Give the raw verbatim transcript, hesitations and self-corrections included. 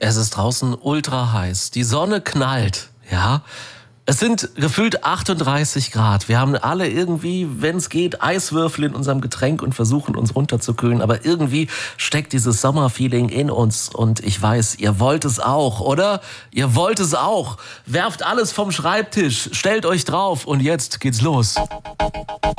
Es ist draußen ultra heiß. Die Sonne knallt, ja. Es sind gefühlt achtunddreißig Grad. Wir haben alle irgendwie, wenn es geht, Eiswürfel in unserem Getränk und versuchen uns runterzukühlen. Aber irgendwie steckt dieses Sommerfeeling in uns. Und ich weiß, ihr wollt es auch, oder? Ihr wollt es auch. Werft alles vom Schreibtisch, stellt euch drauf und jetzt geht's los.